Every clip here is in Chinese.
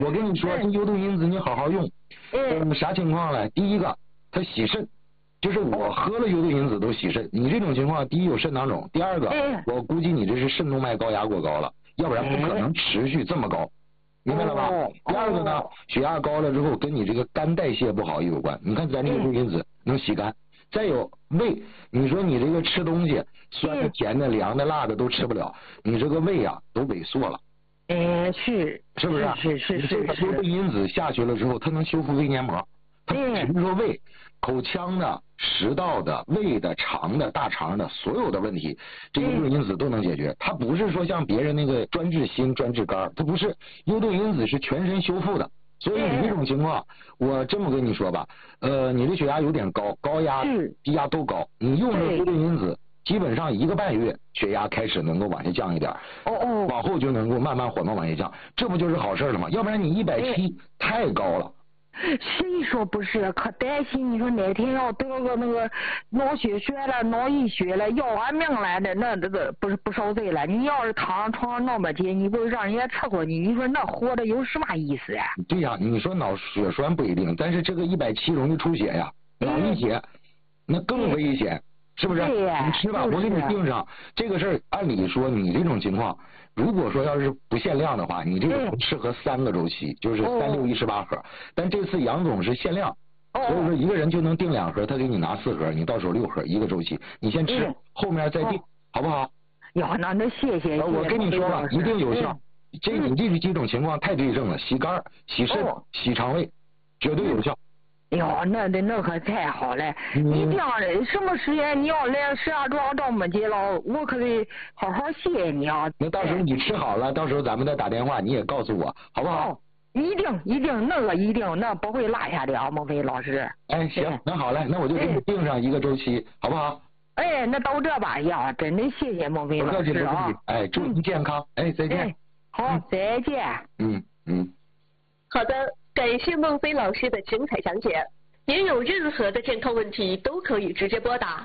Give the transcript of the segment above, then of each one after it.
我跟你说，这优动因子你好好用。啥情况呢？第一个，它洗肾，就是我喝了优动因子都洗肾。你这种情况，第一有肾囊肿，第二个，我估计你这是肾动脉高压过高了，要不然不可能持续这么高。明白了吧？第二个呢，血压高了之后跟你这个肝代谢不好也有关。你看咱这个优动因子能洗肝。再有胃，你说你这个吃东西酸的、甜的、凉的、辣的都吃不了，你这个胃啊都萎缩了。是不是？是。这个优动因子下去了之后，它能修复胃黏膜。它只是说胃、口腔的、食道的、胃的、肠的、大肠的所有的问题，这优动因子都能解决。它不是说像别人那个专治心、专治肝，它不是。优动因子是全身修复的。所以你这种情况，我这么跟你说吧，你的血压有点高，高压、低压都高，你用这优动因子，基本上1个半月，血压开始能够往下降一点，往后就能够慢慢缓慢往下降，这不就是好事了吗？要不然你170太高了。 谁说不是？可担心你说哪天要得个那个脑血栓了、脑溢血了，要俺命了，那这个不受罪了。你要是躺床上闹半天，你不让人家伺候你说那活着有什么意思啊？ 对呀，你说脑血栓不一定，但是这个170容易出血呀，脑溢血那更危险。是不是？你吃吧，我给你定上。这个事儿，按理说你这种情况，如果说要是不限量的话，你这个适合3个周期，就是3、6、18盒。但这次杨总是限量，所以说一个人就能订2盒，他给你拿4盒，你到手6盒，1个周期，你先吃，后面再订，好不好？ 呀，那谢谢。 我跟你说了，一定有效。你这几种情况太对症了，洗肝、洗肾、洗肠胃，绝对有效。 哟，那可太好了！你这样的什么时间你要来石家庄找我们姐了，我可得好好谢谢你啊！ 那到时候你吃好了，到时候咱们再打电话，你也告诉我，好不好？ 一定，那个一定，那不会落下的啊，孟非老师。 哎，行，那好嘞，那我就给你定上1个周期，好不好？ 哎，那到这吧呀，真的谢谢孟非老师啊！ 哎，祝你健康，哎，再见。 好，再见。 好的。感谢孟非老师的精彩讲解。您有任何的健康问题都可以直接拨打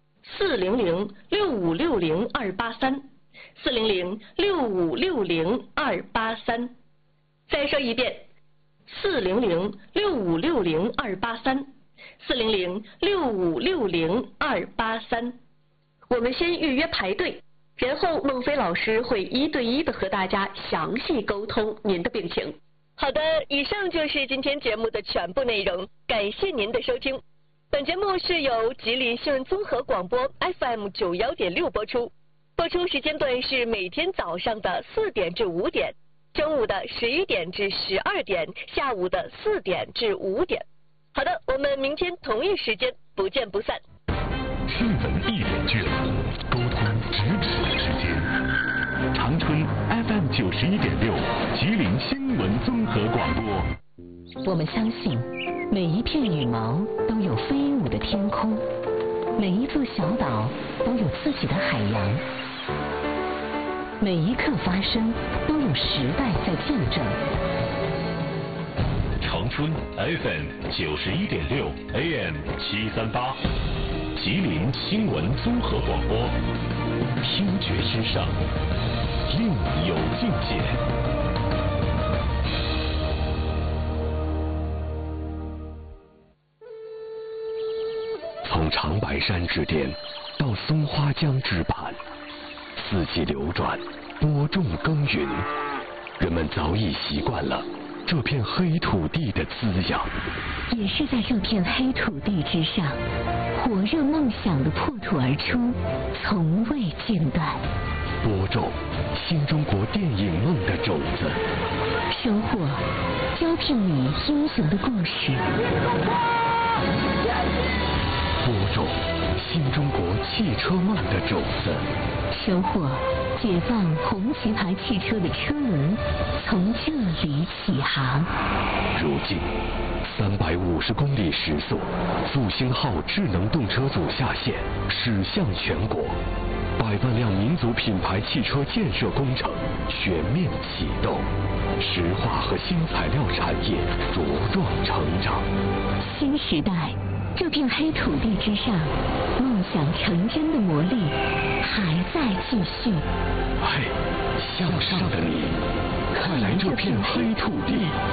400-6560-283，400-6560-283。再说一遍，400-6560-283，400-6560-283。我们先预约排队，然后孟非老师会1对1的和大家详细沟通您的病情。好的，以上就是今天节目的全部内容，感谢您的收听。本节目是由吉林新闻综合广播 FM 91.6播出，播出时间段是每天早上的4点至5点，中午的11点至12点，下午的4点至5点。好的，我们明天同一时间不见不散。 新闻一点距离，沟通咫尺之间。长春 FM 91.6，吉林新闻综合广播。 我们相信，每一片羽毛都有飞舞的天空，每一座小岛都有自己的海洋，每一刻发生都有时代在见证。 长春 FM 91.6 AM 738，吉林新闻综合广播，听觉之上另有境界。从长白山之巅到松花江之畔，四季流转，播种耕耘，人们早已习惯了这片黑土地的滋养。 也是在这片黑土地之上，火热梦想的破土而出，从未间断。 播种新中国电影梦的种子， 收获招聘你英雄的故事。 播种新中国汽车梦的种子， 收获解放红旗牌汽车的车轮，从这里起航。 如今350公里时速，复兴号智能动车组下线，驶向全国，100万辆民族品牌汽车建设工程全面启动，石化和新材料产业茁壮成长。 新时代这片黑土地之上，梦想成真的魔力还在继续。 嘿，向上的你，看来这片黑土地